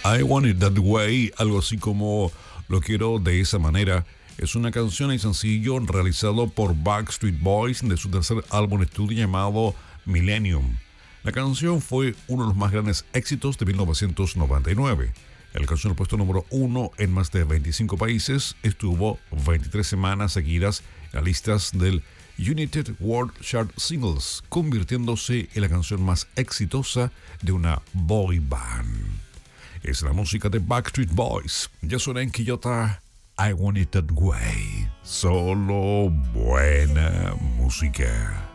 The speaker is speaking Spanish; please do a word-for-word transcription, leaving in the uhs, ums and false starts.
I Want It That Way, algo así como Lo Quiero de Esa Manera, es una canción y sencillo realizado por Backstreet Boys de su tercer álbum de estudio llamado Millennium. La canción fue uno de los más grandes éxitos de mil novecientos noventa y nueve. El canción al puesto número uno en más de veinticinco países, estuvo veintitrés semanas seguidas en las listas del United World Chart Singles, convirtiéndose en la canción más exitosa de una boy band. Es la música de Backstreet Boys. Ya suena en Quillota, I Want It That Way. Solo buena música.